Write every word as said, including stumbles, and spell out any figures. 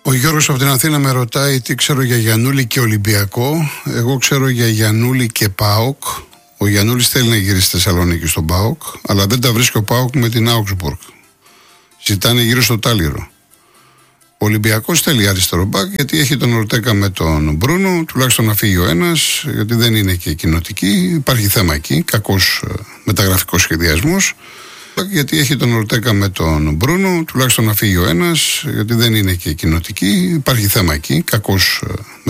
Ο Γιώργος από την Αθήνα με ρωτάει τι ξέρω για Γιαννούλη και Ολυμπιακό. Εγώ ξέρω για Γιαννούλη και ΠΑΟΚ. Ο Γιαννούλης θέλει να γυρίσει στη Θεσσαλονίκη στον ΠΑΟΚ, αλλά δεν τα βρίσκει ο ΠΑΟΚ με την Augsburg. Ζητάνε γύρω στο Τάλιρο. Ο Ολυμπιακός θέλει αριστερό μπακ, γιατί έχει τον Ορτέκα με τον Μπρούνο, τουλάχιστον να φύγει ο ένας, γιατί δεν είναι και κοινοτική. Υπάρχει θέμα εκεί, κακός μεταγραφικός σχεδιασμός. Γιατί έχει τον Ορτέκα με τον Μπρούνο, τουλάχιστον να φύγει ο ένας, γιατί δεν είναι και κοινοτική. Υπάρχει θέμα εκεί, κακός